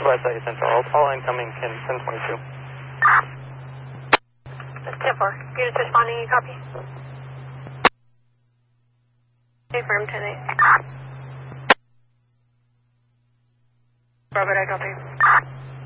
Southwest Side Central. All incoming can 1022. That's 10-4. Units responding, you copy? Affirm 10-8. Robert, I copy.